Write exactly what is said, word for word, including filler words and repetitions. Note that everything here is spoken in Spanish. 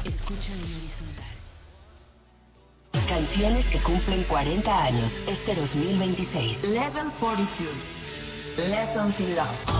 Escucha en horizontal. Canciones que cumplen cuarenta años este dos mil veintiséis. Level cuarenta y dos. Lessons in Love.